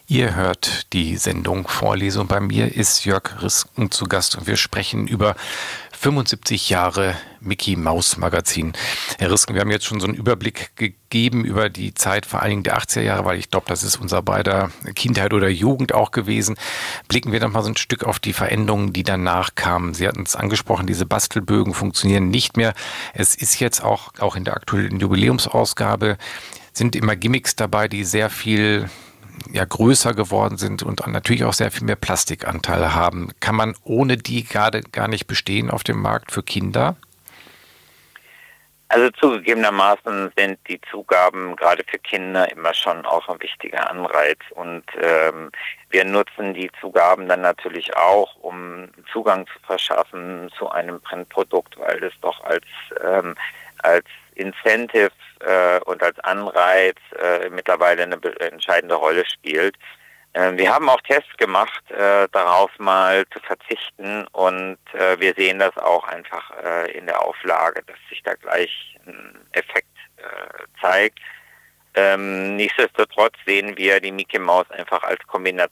Ihr hört die Sendung Vorlesung. Bei mir ist Jörg Risken zu Gast und wir sprechen über 75 Jahre Mickey Maus Magazin. Herr Risken, wir haben jetzt schon so einen Überblick gegeben über die Zeit, vor allen Dingen der 80er Jahre, weil ich glaube, das ist unser beider Kindheit oder Jugend auch gewesen. Blicken wir noch mal so ein Stück auf die Veränderungen, die danach kamen. Sie hatten es angesprochen, diese Bastelbögen funktionieren nicht mehr. Es ist jetzt auch in der aktuellen Jubiläumsausgabe sind immer Gimmicks dabei, die sehr viel größer geworden sind und natürlich auch sehr viel mehr Plastikanteile haben. Kann man ohne die gerade gar nicht bestehen auf dem Markt für Kinder? Also zugegebenermaßen sind die Zugaben gerade für Kinder immer schon auch ein wichtiger Anreiz und wir nutzen die Zugaben dann natürlich auch, um Zugang zu verschaffen zu einem Printprodukt, weil das doch als Incentive und als Anreiz mittlerweile eine entscheidende Rolle spielt. Wir haben auch Tests gemacht, darauf mal zu verzichten und wir sehen das auch einfach in der Auflage, dass sich da gleich ein Effekt zeigt. Nichtsdestotrotz sehen wir die Mickey Maus einfach als Kombination